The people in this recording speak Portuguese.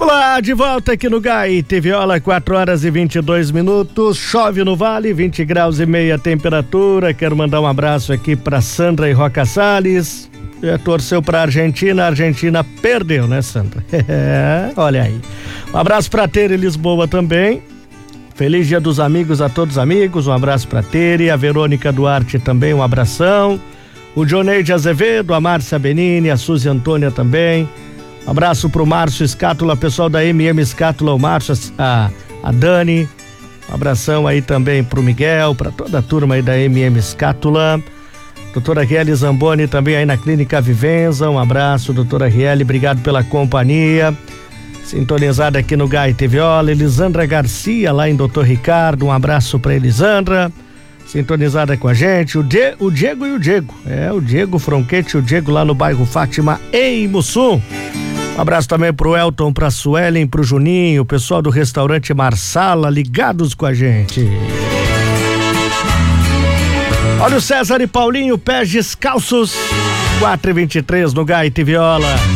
Olá, de volta aqui no Gaite Viola, 4h22. Chove no Vale, 20 graus e meia temperatura. Quero mandar um abraço aqui pra Sandra e Roca Salles. Torceu pra Argentina, a Argentina perdeu, né, Sandra? Olha aí. Um abraço pra Tere Lisboa também. Feliz Dia dos Amigos a todos os amigos. Um abraço pra Tere, a Verônica Duarte também, um abração. O Joneide Azevedo, a Márcia Benini, a Suzy Antônia também. Um abraço pro Márcio Escátula, pessoal da MM Escátula, o Márcio, a Dani. Um abração aí também pro Miguel, pra toda a turma aí da MM Escátula. Doutora Riele Zamboni também aí na Clínica Vivenza. Um abraço, doutora Riele, obrigado pela companhia. Sintonizada aqui no Gaite Viola. Elisandra Garcia lá em Doutor Ricardo, um abraço pra Elisandra. Sintonizada com a gente, o Diego e o Diego. O Diego Fronquete e o Diego lá no bairro Fátima, em Mussum. Um abraço também pro Elton, pra Suelen, pro Juninho, o pessoal do restaurante Marsala, ligados com a gente. Olha o César e Paulinho, pés descalços, 4h23 no Gaite Viola.